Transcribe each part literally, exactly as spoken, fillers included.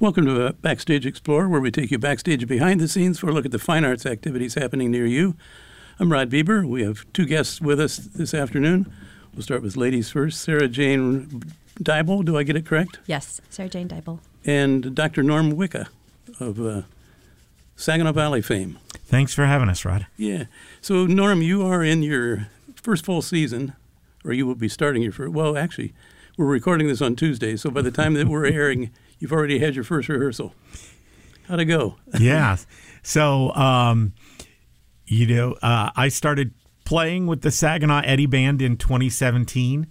Welcome to uh, Backstage Explorer, where we take you backstage behind the scenes for a look at the fine arts activities happening near you. I'm Rod Bieber. We have two guests with us this afternoon. We'll start with ladies first. Sarah Jane Dybel, do I get it correct? Yes, Sarah Jane Dybel. And Doctor Norm Wicca of uh, Saginaw Valley fame. Thanks for having us, Rod. Yeah. So, Norm, you are in your first full season, or you will be starting your first. Well, actually, we're recording this on Tuesday, so by the time that we're airing, you've already had your first rehearsal. How'd it go? Yeah. So, um, you know, uh, I started playing with the Saginaw Eddy Band in twenty seventeen.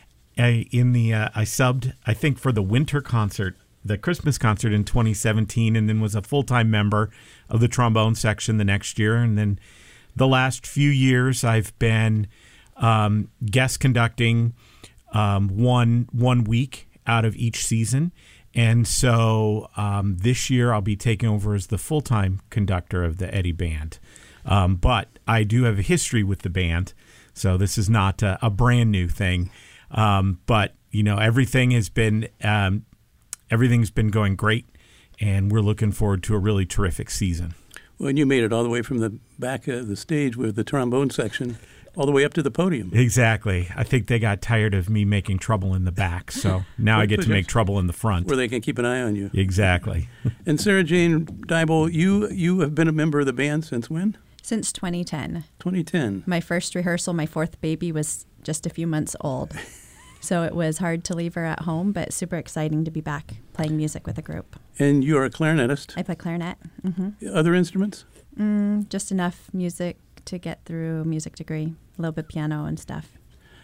I, in the uh, I subbed, I think, for the winter concert, the Christmas concert in twenty seventeen, and then was a full-time member of the trombone section the next year. And then the last few years, I've been um, guest conducting um, one one week out of each season. And so um, this year I'll be taking over as the full-time conductor of the Eddy Band. Um, but I do have a history with the band, so this is not a, a brand new thing. Um, but, you know, everything has been um, everything's been going great, and we're looking forward to a really terrific season. Well, and you made it all the way from the back of the stage with the trombone section all the way up to the podium. Exactly. I think they got tired of me making trouble in the back, so now I get to make trouble in the front. Where they can keep an eye on you. Exactly. And Sarah Jane Dybel, you you have been a member of the band since when? Since twenty ten. twenty ten. My first rehearsal, my fourth baby, was just a few months old. So it was hard to leave her at home, but super exciting to be back playing music with a group. And you are a clarinetist. I play clarinet. Mm-hmm. Other instruments? Mm, just enough music to get through a music degree, a little bit piano and stuff.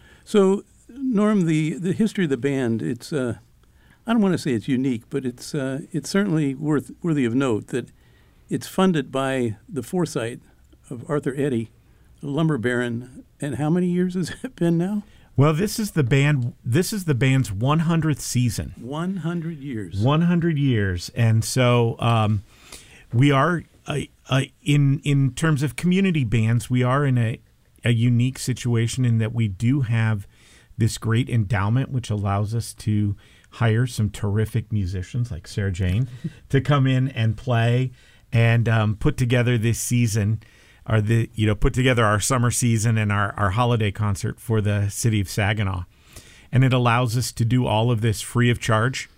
So, Norm, the, the history of the band, it's, uh, I don't want to say it's unique, but it's uh, it's certainly worth worthy of note that it's funded by the foresight of Arthur Eddy, a lumber baron. And how many years has it been now? Well, this is the band. This is the band's one hundredth season. one hundred years. one hundred years, and so um, we are uh, uh, in in terms of community bands. We are in a a unique situation in that we do have this great endowment, which allows us to hire some terrific musicians like Sarah Jane to come in and play and um, put together this season. Are the you know put together our summer season and our, our holiday concert for the city of Saginaw, and it allows us to do all of this free of charge.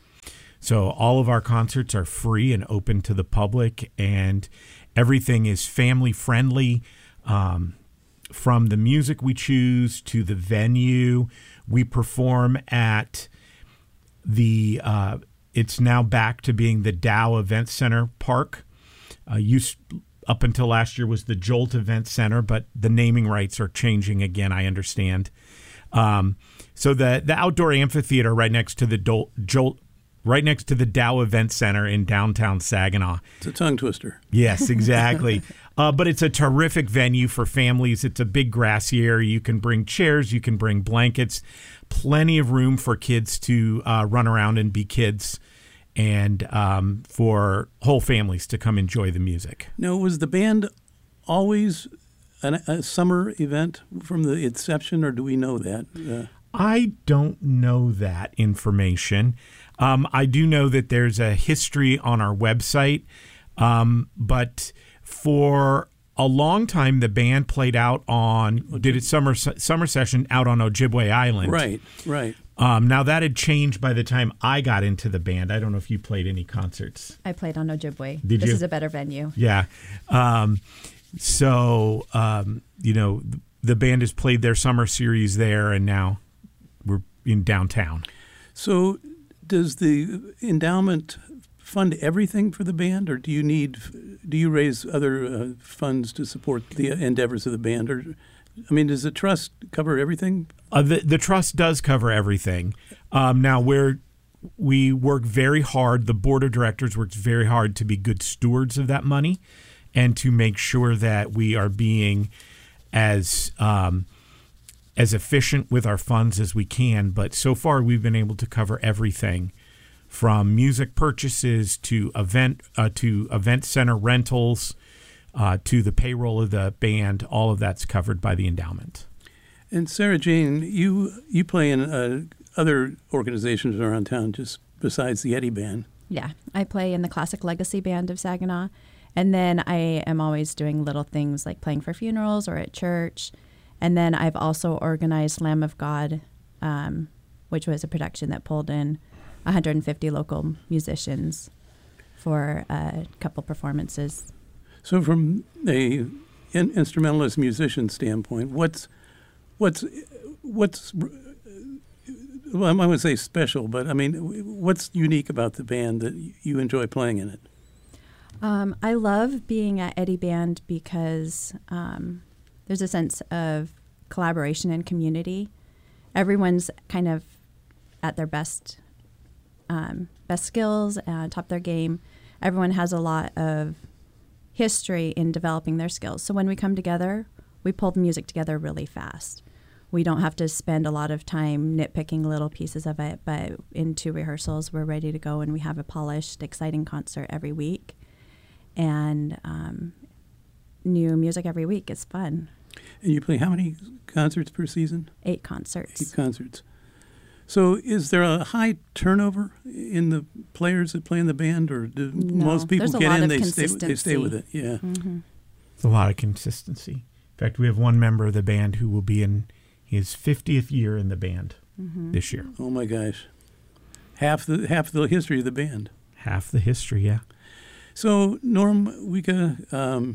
So all of our concerts are free and open to the public, and everything is family friendly. Um, from the music we choose to the venue, we perform at the. Uh, it's now back to being the Dow Event Center Park. Uh, used. Up until last year was the Jolt Event Center, but the naming rights are changing again, I understand. Um, so the the outdoor amphitheater right next to the Dol- Jolt, right next to the Dow Event Center in downtown Saginaw. It's a tongue twister. Yes, exactly. uh, but it's a terrific venue for families. It's a big grassy area. You can bring chairs, you can bring blankets, plenty of room for kids to uh, run around and be kids, and um, for whole families to come enjoy the music. Now, was the band always an, a summer event from the inception, or do we know that? Uh, I don't know that information. Um, I do know that there's a history on our website, um, but for a long time, the band played out on, did its summer summer session out on Ojibwe Island. Right, right. Um, now, that had changed by the time I got into the band. I don't know if you played any concerts. I played on Ojibwe. Did this you? is a better venue. Yeah. Um, so, um, you know, the band has played their summer series there, and now we're in downtown. So does the endowment fund everything for the band, or do you need, do you raise other uh, funds to support the endeavors of the band? Or, I mean, does the trust cover everything? Uh, the, the trust does cover everything. Um, now, we're, we work very hard, the board of directors works very hard to be good stewards of that money and to make sure that we are being as um, as efficient with our funds as we can. But so far, we've been able to cover everything from music purchases to event uh, to event center rentals uh, to the payroll of the band. All of that's covered by the endowment. And Sarah Jane, you you play in uh, other organizations around town just besides the Eddy Band. Yeah, I play in the Classic Legacy Band of Saginaw. And then I am always doing little things like playing for funerals or at church. And then I've also organized Lamb of God, um, which was a production that pulled in one hundred fifty local musicians for a couple performances. So from a in- instrumentalist musician standpoint, what's what's what's well, I would say special, but I mean, what's unique about the band that you enjoy playing in it? Um, I love being at Eddie Band because um, there's a sense of collaboration and community. Everyone's kind of at their best um, best skills, uh, top their game. Everyone has a lot of history in developing their skills. So when we come together, we pull the music together really fast. We don't have to spend a lot of time nitpicking little pieces of it, but in two rehearsals, we're ready to go, and we have a polished, exciting concert every week. And um, new music every week. It's fun. And you play how many concerts per season? Eight concerts. Eight concerts. So is there a high turnover in the players that play in the band, or do No, most people there's a get lot in, of they stay, they stay consistency. with it? Yeah. Mm-hmm. It's a lot of consistency. In fact, we have one member of the band who will be in his fiftieth year in the band Mm-hmm. this year. Oh my gosh. Half the half the history of the band. Half the history, yeah. So, Norm Wieke, um,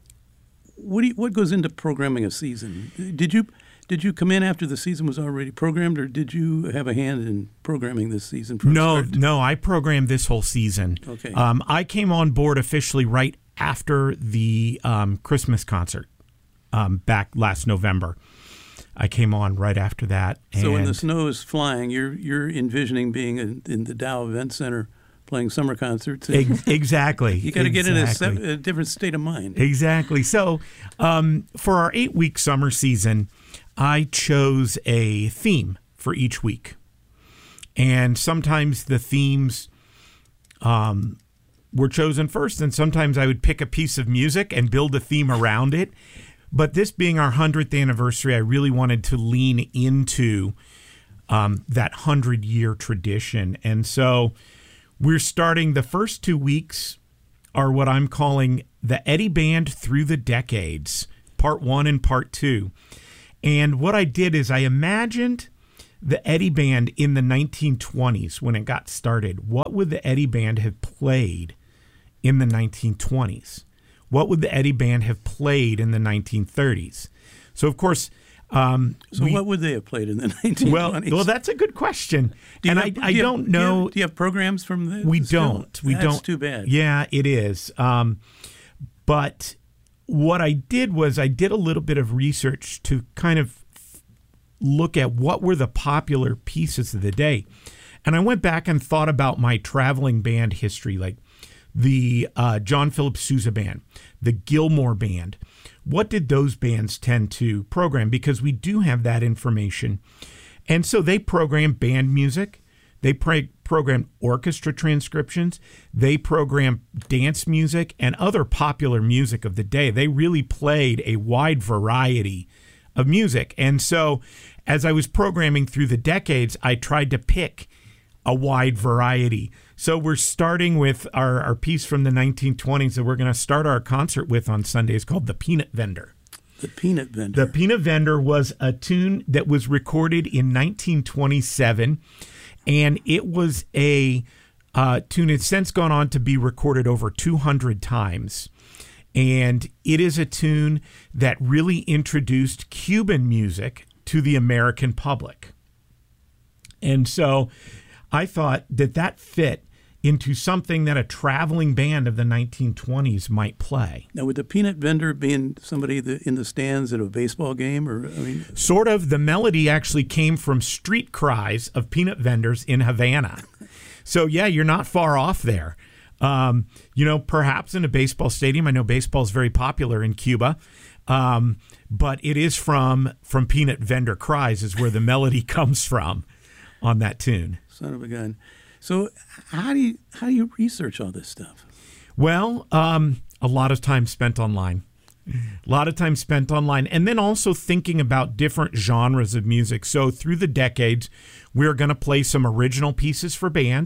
what do you, what goes into programming a season? Did you did you come in after the season was already programmed, or did you have a hand in programming this season? From No, start to- no, I programmed this whole season. Okay. Um, I came on board officially right after the um, Christmas concert um, back last November. I came on right after that. So when and- the snow is flying, you're you're envisioning being in, in the Dow Event Center playing summer concerts. Ex- exactly. You got to get in a, exactly. se- a different state of mind. Exactly. So um, for our eight-week summer season, I chose a theme for each week. And sometimes the themes um, were chosen first, and sometimes I would pick a piece of music and build a theme around it. But this being our hundredth anniversary, I really wanted to lean into um, that hundred-year tradition. And so we're starting the first two weeks are what I'm calling the Eddie Band Through the Decades, part one and part two. And what I did is I imagined the Eddie Band in the nineteen twenties when it got started. What would the Eddie Band have played in the nineteen twenties? What would the Eddie Band have played in the nineteen thirties? So, of course... Um, So we, what would they have played in the nineteen twenties? well, well, that's a good question. Do you And have- I, I do you have- don't do you have- know... Do you have programs from the We still? don't. We That's don't. too bad. Yeah, it is. Um, but what I did was I did a little bit of research to kind of look at what were the popular pieces of the day. And I went back and thought about my traveling band history, like the uh, John Philip Sousa Band, the Gilmore Band. What did those bands tend to program? Because we do have that information. And so they program band music. They pre- program orchestra transcriptions. They program dance music and other popular music of the day. They really played a wide variety of music. And so as I was programming through the decades, I tried to pick a wide variety. So we're starting with our, our piece from the nineteen twenties that we're going to start our concert with on Sundays called The Peanut Vendor. The Peanut Vendor. The Peanut Vendor was a tune that was recorded in nineteen twenty-seven, and it was a uh, tune that's since gone on to be recorded over two hundred times. And it is a tune that really introduced Cuban music to the American public. And so I thought that that fit into something that a traveling band of the nineteen twenties might play. Now, would the Peanut Vendor being somebody that in the stands at a baseball game, or I mean, Sort of. The melody actually came from street cries of peanut vendors in Havana. So, yeah, you're not far off there. Um, you know, perhaps in a baseball stadium. I know baseball is very popular in Cuba. Um, but it is from from peanut vendor cries is where the melody comes from on that tune. son of a gun. So how do you how do you research all this stuff? Well, um, a lot of time spent online. A lot of time spent online. And then also thinking about different genres of music. So through the decades, we're going to play some original pieces for band.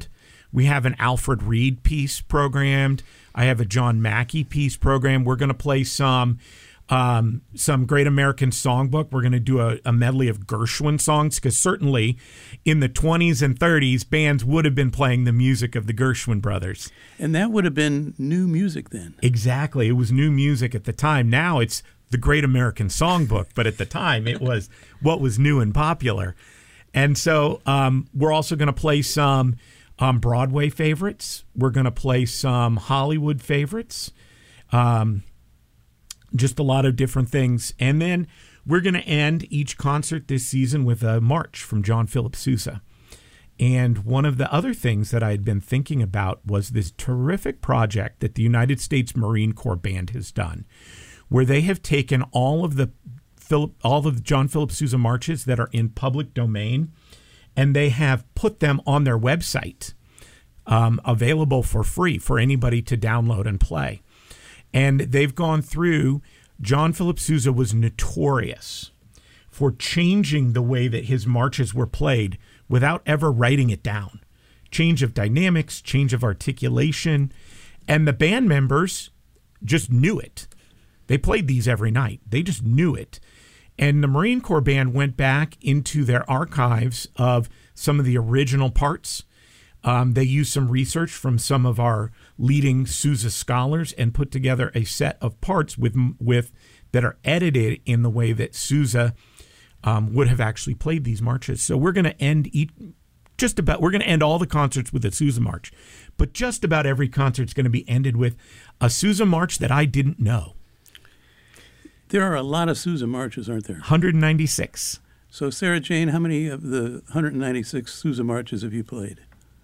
We have an Alfred Reed piece programmed. I have a John Mackey piece programmed. We're going to play some um, some Great American Songbook. We're going to do a, a medley of Gershwin songs, because certainly in the twenties and thirties, bands would have been playing the music of the Gershwin brothers. And that would have been new music then. Exactly. It was new music at the time. Now it's the Great American Songbook, but at the time it was what was new and popular. And so um, we're also going to play some um, Broadway favorites. We're going to play some Hollywood favorites. Um, just a lot of different things. And then we're going to end each concert this season with a march from John Philip Sousa. And one of the other things that I had been thinking about was this terrific project that the United States Marine Corps Band has done, where they have taken all of the Philip, all of the John Philip Sousa marches that are in public domain, and they have put them on their website, um, available for free for anybody to download and play. And they've gone through. John Philip Sousa was notorious for changing the way that his marches were played without ever writing it down. Change of dynamics, change of articulation, and the band members just knew it. They played these every night. They just knew it. And the Marine Corps Band went back into their archives of some of the original parts. Um, they used some research from some of our leading Sousa scholars and put together a set of parts with with that are edited in the way that Sousa um, would have actually played these marches. So we're going to end each, just about we're going to end all the concerts with a Sousa march, but just about every concert is going to be ended with a Sousa march that I didn't know. There are a lot of Sousa marches, aren't there? one hundred ninety-six. So, Sarah Jane, how many of the one hundred ninety-six Sousa marches have you played?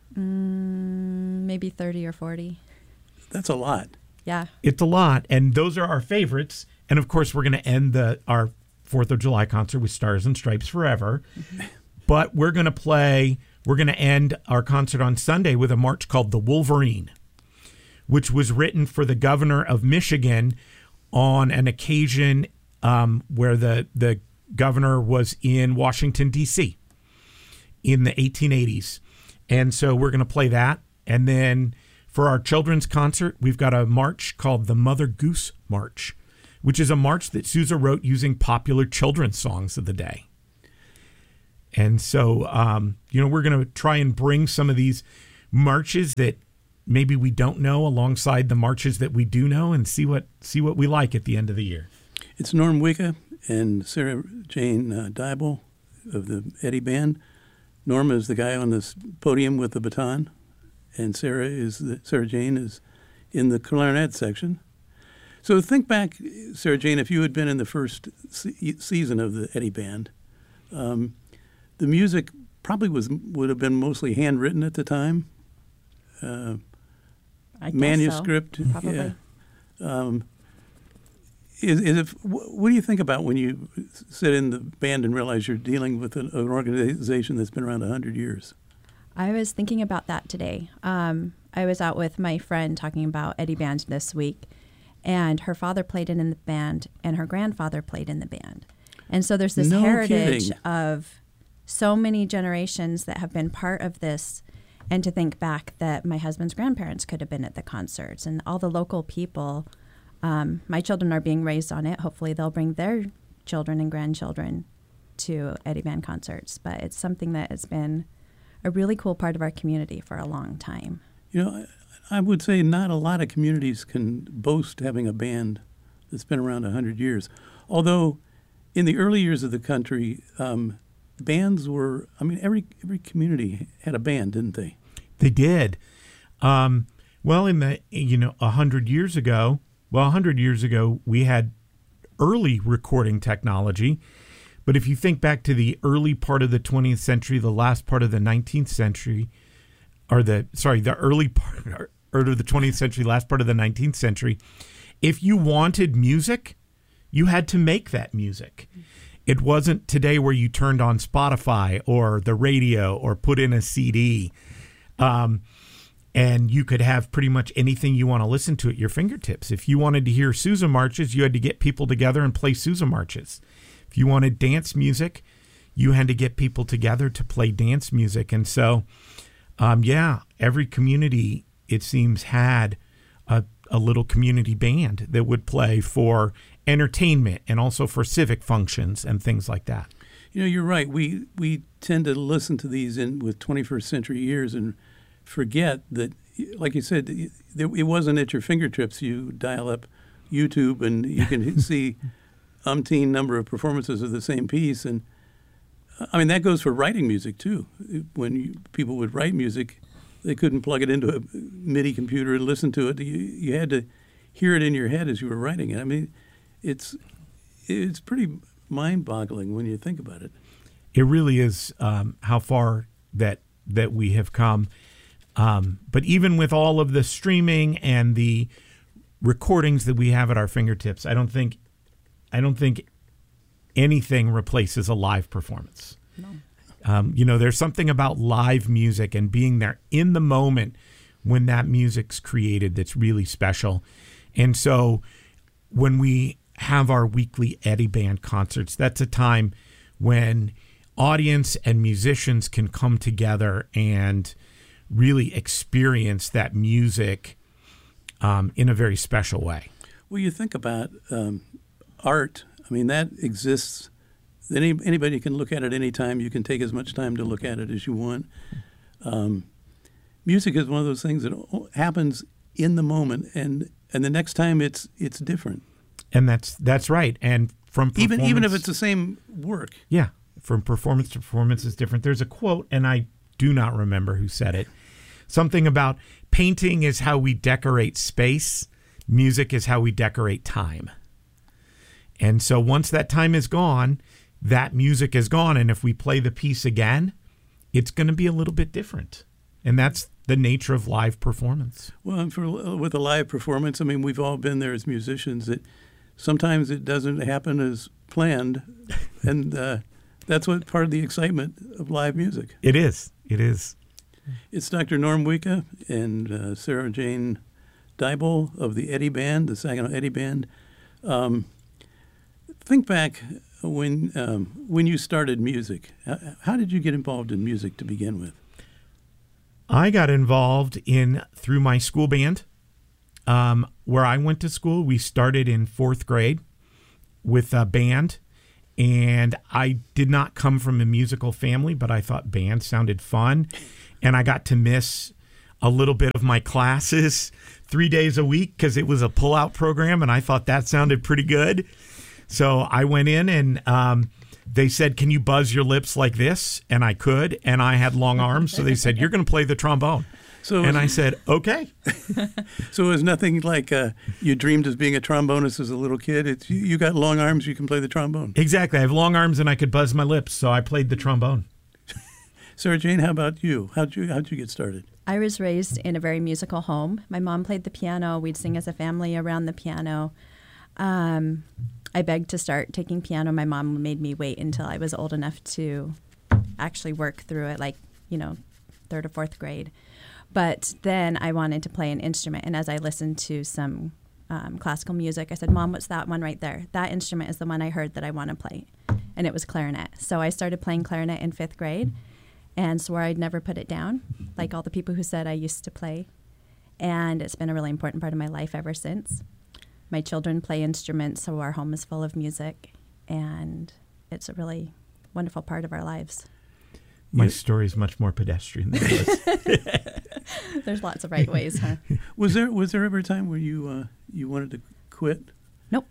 Mm, maybe thirty or forty. That's a lot. Yeah. It's a lot, and those are our favorites. And, of course, we're going to end the our fourth of July concert with Stars and Stripes Forever. But we're going to play, we're going to end our concert on Sunday with a march called The Wolverine, which was written for the governor of Michigan on an occasion um, where the, the governor was in Washington, D C in the eighteen eighties. And so we're going to play that. And then for our children's concert, we've got a march called the Mother Goose March, which is a march that Sousa wrote using popular children's songs of the day. And so, um, you know, we're going to try and bring some of these marches that maybe we don't know alongside the marches that we do know, and see what see what we like at the end of the year. It's Norm Wicca and Sarah Jane uh, Dybel of the Eddie Band. Norm is the guy on this podium with the baton, and Sarah is the, Sarah Jane is in the clarinet section. So think back, Sarah Jane, if you had been in the first se- season of the Eddie Band, um, the music probably was would have been mostly handwritten at the time. Uh, I guess manuscript, so, probably. yeah. Um, is, is it, what do you think about when you sit in the band and realize you're dealing with an, an organization that's been around one hundred years? I was thinking about that today. Um, I was out with my friend talking about Eddie Band this week, and her father played in the band, and her grandfather played in the band. And so there's this No heritage kidding. of so many generations that have been part of this. And to think back that my husband's grandparents could have been at the concerts, and all the local people. Um, my children are being raised on it. Hopefully they'll bring their children and grandchildren to Eddie Band concerts. But it's something that has been a really cool part of our community for a long time. You know, I, I would say not a lot of communities can boast having a band that's been around one hundred years. Although in the early years of the country, um, bands were, I mean, every every community had a band, didn't they? They did. Um, well, in the, you know, a hundred years ago, well, a hundred years ago, we had early recording technology. But if you think back to the early part of the twentieth century, the last part of the nineteenth century, or the, sorry, the early part of the twentieth century, last part of the nineteenth century, if you wanted music, you had to make that music. It wasn't today where you turned on Spotify or the radio or put in a C D. Um, and you could have pretty much anything you want to listen to at your fingertips. If you wanted to hear Sousa marches, you had to get people together and play Sousa marches. If you wanted dance music, you had to get people together to play dance music. And so, um, yeah, every community, it seems, had a, a little community band that would play for entertainment and also for civic functions and things like that. You know, you're right. We we tend to listen to these in with twenty-first century ears and forget that, like you said, it wasn't at your fingertips. You dial up YouTube and you can see umpteen number of performances of the same piece. And I mean, that goes for writing music too. When you, people would write music, they couldn't plug it into a MIDI computer and listen to it. You, you had to hear it in your head as you were writing it. I mean, it's it's pretty mind-boggling when you think about it. It really is, um, how far that that we have come. Um, but even with all of the streaming and the recordings that we have at our fingertips, I don't think I don't think anything replaces a live performance. No. Um, you know, there's something about live music and being there in the moment when that music's created that's really special. And so when we have our weekly Eddie Band concerts, that's a time when audience and musicians can come together and really experience that music um, in a very special way. Well, you think about um, art. I mean, that exists. Any, anybody can look at it anytime. You can take as much time to look at it as you want. Um, music is one of those things that happens in the moment, and, and the next time it's it's different. And that's that's right. And from even even if it's the same work. Yeah, from performance to performance is different. There's a quote, and I do not remember who said it. Something about painting is how we decorate space. Music is how we decorate time. And so once that time is gone, that music is gone. And if we play the piece again, it's going to be a little bit different. And that's the nature of live performance. Well, and for with a live performance, I mean, we've all been there as musicians. That sometimes it doesn't happen as planned, and uh, that's what part of the excitement of live music. It is. It is. It's Doctor Norm Wieke and uh, Sarah Jane Dybel of the Eddie Band, the Saginaw Eddie Band. Um, think back when um, when you started music. How, how did you get involved in music to begin with? I got involved in through my school band. Um, where I went to school, we started in fourth grade with a band, and I did not come from a musical family, but I thought band sounded fun, and I got to miss a little bit of my classes three days a week because it was a pull-out program, and I thought that sounded pretty good. So I went in, and um, they said, "Can you buzz your lips like this?" And I could, and I had long arms, so they said, "You're going to play the trombone." So and I said, okay. So it was nothing like uh, you dreamed of being a trombonist as a little kid. It's you, you got long arms, you can play the trombone. Exactly. I have long arms and I could buzz my lips, so I played the trombone. Sarah Jane, how about you? How'd you how'd you get started? I was raised in a very musical home. My mom played the piano. We'd sing as a family around the piano. Um, I begged to start taking piano. My mom made me wait until I was old enough to actually work through it, like, you know, third or fourth grade. But then I wanted to play an instrument, and as I listened to some um, classical music, I said, "Mom, what's that one right there? That instrument is the one I heard that I want to play." And it was clarinet. So I started playing clarinet in fifth grade and swore I'd never put it down, like all the people who said I used to play. And it's been a really important part of my life ever since. My children play instruments, so our home is full of music, and it's a really wonderful part of our lives. My story is much more pedestrian than it was. There's lots of right ways, huh? Was there was there ever a time where you uh, you wanted to quit? Nope.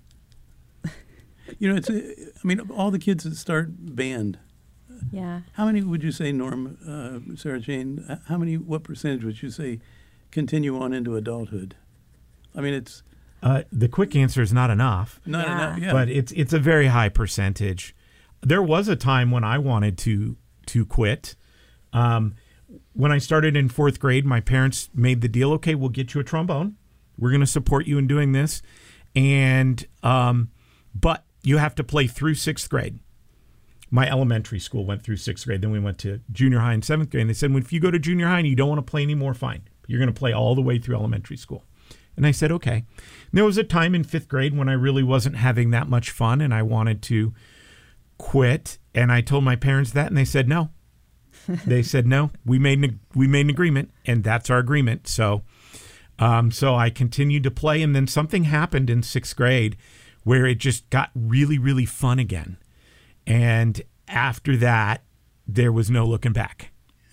You know, it's a, I mean, all the kids that start band. Yeah. How many would you say, Norm, uh, Sarah Jane? How many? What percentage would you say continue on into adulthood? I mean, it's uh, the quick answer is not enough. Not yeah. enough. Yeah. But it's it's a very high percentage. There was a time when I wanted to. to quit. Um, when I started in fourth grade, my parents made the deal, okay, we'll get you a trombone. We're going to support you in doing this. And, um, but you have to play through sixth grade. My elementary school went through sixth grade. Then we went to junior high and seventh grade. And they said, well, if you go to junior high and you don't want to play anymore, fine. You're going to play all the way through elementary school. And I said, okay. And there was a time in fifth grade when I really wasn't having that much fun and I wanted to quit. And I told my parents that, and they said, no, They said, no, we made an, we made an agreement, and that's our agreement. So, um, so I continued to play, and then something happened in sixth grade where it just got really, really fun again. And after that, there was no looking back.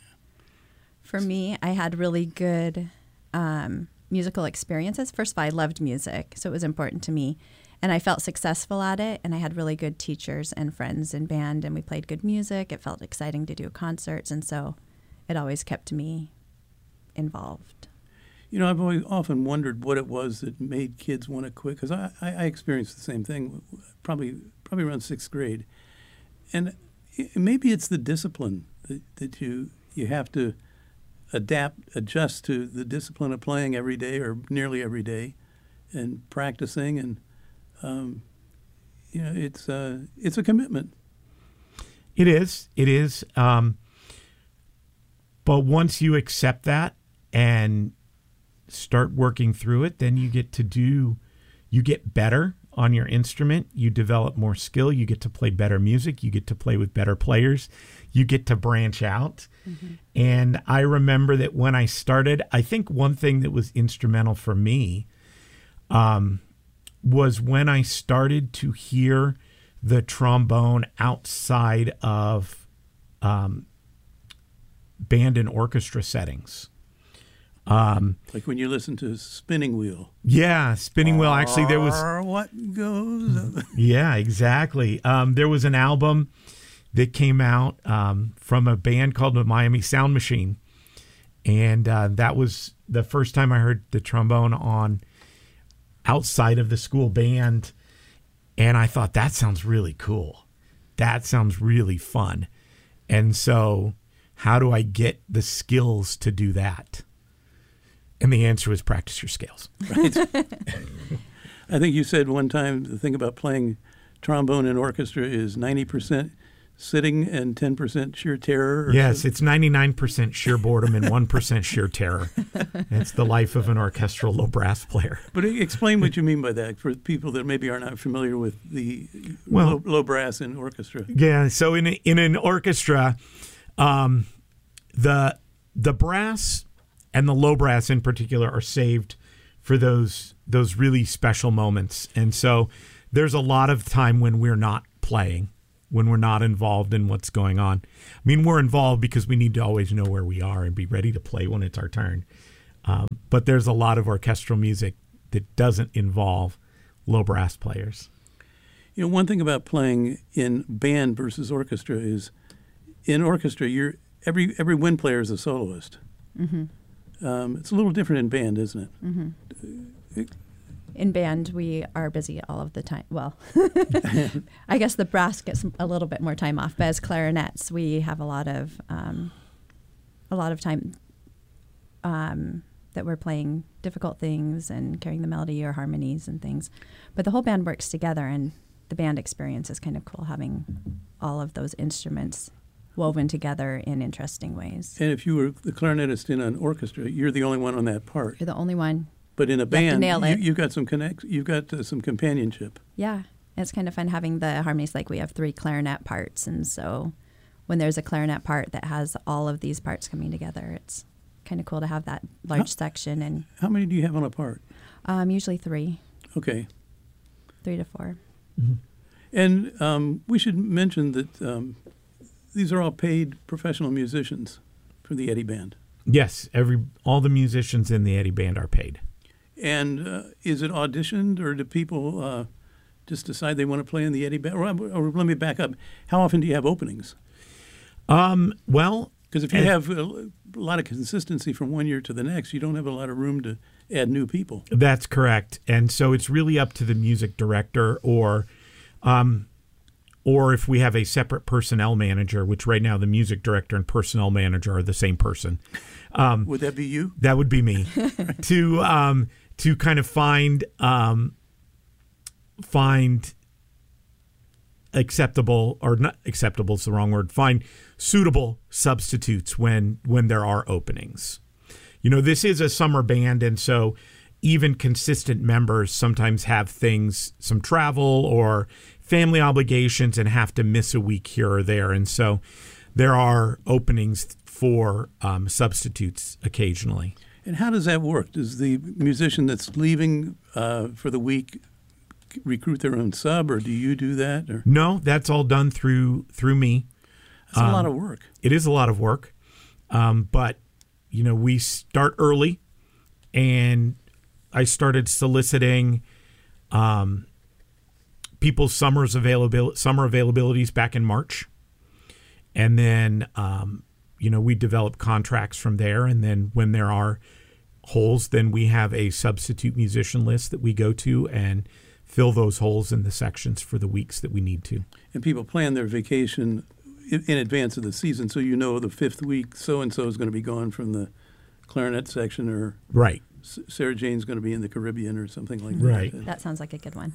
For me, I had really good um, musical experiences. First of all, I loved music, so it was important to me. And I felt successful at it, and I had really good teachers and friends in band, and we played good music. It felt exciting to do concerts, and so it always kept me involved. You know, I've always often wondered what it was that made kids want to quit, because I, I, I experienced the same thing probably probably around sixth grade. And it, maybe it's the discipline that, that you you have to adapt, adjust to the discipline of playing every day or nearly every day and practicing. And, um, you know, it's, uh, it's a commitment. It is. It is. Um, but once you accept that and start working through it, then you get to do, you get better on your instrument, you develop more skill, you get to play better music, you get to play with better players, you get to branch out. Mm-hmm. And I remember that when I started, I think one thing that was instrumental for me um, was when I started to hear the trombone outside of um, band and orchestra settings. Um, like when you listen to Spinning Wheel. Yeah, Spinning Wheel. Actually, there was... What goes... Yeah, exactly. Um, there was an album that came out um, from a band called the Miami Sound Machine. And uh, that was the first time I heard the trombone on outside of the school band. And I thought, that sounds really cool. That sounds really fun. And so how do I get the skills to do that? And the answer was practice your scales. Right. I think you said one time the thing about playing trombone in orchestra is ninety percent sitting and ten percent sheer terror. Or yes, something. It's ninety-nine percent sheer boredom and one percent sheer terror. It's the life of an orchestral low brass player. But explain what you mean by that for people that maybe are not familiar with the well, low, low brass in orchestra. Yeah, so in a, in an orchestra, um, the the brass and the low brass in particular are saved for those those really special moments. And so there's a lot of time when we're not playing, when we're not involved in what's going on. I mean, we're involved because we need to always know where we are and be ready to play when it's our turn. Um, but there's a lot of orchestral music that doesn't involve low brass players. You know, one thing about playing in band versus orchestra is in orchestra, you're every every wind player is a soloist. Mm-hmm. Um, it's a little different in band, isn't it? Mm-hmm. In band, we are busy all of the time. Well, I guess the brass gets a little bit more time off, but as clarinets, we have a lot of um, a lot of time um, that we're playing difficult things and carrying the melody or harmonies and things. But the whole band works together, and the band experience is kind of cool, having all of those instruments woven together in interesting ways. And if you were the clarinetist in an orchestra, you're the only one on that part. You're the only one. But in a you band, nail you, it. you've got some connect. You've got uh, some companionship. Yeah, it's kind of fun having the harmonies. Like we have three clarinet parts, and so when there's a clarinet part that has all of these parts coming together, it's kind of cool to have that large how, section. And how many do you have on a part? Um, usually three. Okay. Three to four. Mm-hmm. And um, we should mention that um, these are all paid professional musicians for the Eddie Band. Yes, every all the musicians in the Eddie Band are paid. And uh, is it auditioned, or do people uh, just decide they want to play in the Eddie Band? Or, or let me back up. How often do you have openings? Um, well, because if you have a lot of consistency from one year to the next, you don't have a lot of room to add new people. That's correct. And so it's really up to the music director, or um, or if we have a separate personnel manager, which right now the music director and personnel manager are the same person. Um, would that be you? That would be me. to um, to kind of find um, find acceptable, or not acceptable is the wrong word, find suitable substitutes when when there are openings. You know, this is a summer band, and so even consistent members sometimes have things, some travel or family obligations, and have to miss a week here or there. And so there are openings for um, substitutes occasionally. And how does that work? Does the musician that's leaving uh, for the week recruit their own sub, or do you do that? Or? No, that's all done through through me. That's a Um, lot of work. It is a lot of work, um, but you know we start early, and I started soliciting um, people's summer's availability, summer availabilities back in March, and then um, you know we develop contracts from there, and then when there are holes, then we have a substitute musician list that we go to and fill those holes in the sections for the weeks that we need to. And people plan their vacation in, in advance of the season, so you know the fifth week so-and-so is going to be gone from the clarinet section, or Right. S- Sarah Jane's going to be in the Caribbean or something like Right. that. That sounds like a good one.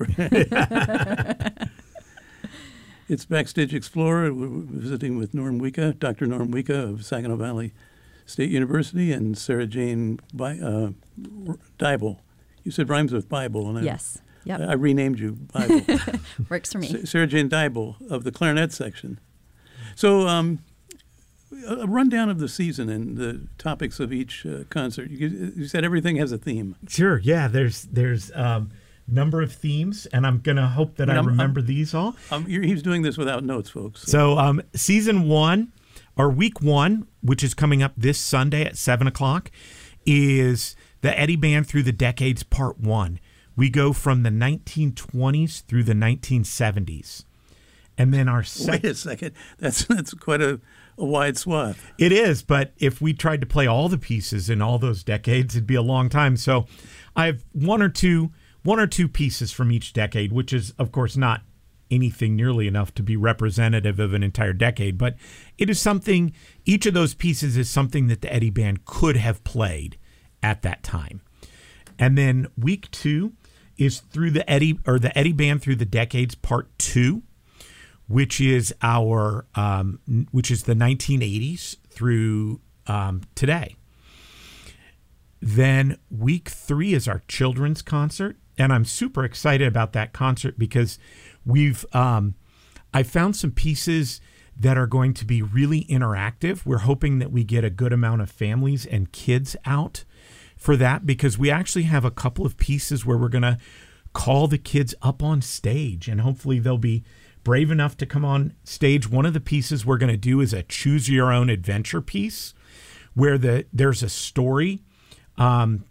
It's Backstage Explorer. We're visiting with Norm Wieke, Doctor Norm Wieke of Saginaw Valley State University, and Sarah Jane Bi- uh, Dybel. You said rhymes with Bible, and I, Yes. Yep. I renamed you Bible. Works for me. Sa- Sarah Jane Dybel of the clarinet section. So, um, a a rundown of the season and the topics of each uh, concert. You, you said everything has a theme. Sure. Yeah. There's there's um, number of themes, and I'm gonna hope that I, And I'm- remember I'm- these all. Um, you're, he's doing this without notes, folks. So um, season one, or week one, which is coming up this Sunday at seven o'clock, is the Eddie Band Through the Decades Part One. We go from the nineteen twenties through the nineteen seventies, and then our Wait second. a second. That's that's quite a, a wide swath. It is, but if we tried to play all the pieces in all those decades, it'd be a long time. So I have one or two one or two pieces from each decade, which is, of course, not anything nearly enough to be representative of an entire decade, but it is something, each of those pieces is something that the Eddie Band could have played at that time. And then week two is through the Eddie, or the Eddie Band Through the Decades Part Two, which is our, um, which is the nineteen eighties through um, today. Then week three is our children's concert, and I'm super excited about that concert because we've, um, I found some pieces that are going to be really interactive. We're hoping that we get a good amount of families and kids out for that, because we actually have a couple of pieces where we're going to call the kids up on stage, and hopefully they'll be brave enough to come on stage. One of the pieces we're going to do is a choose your own adventure piece where the there's a story um,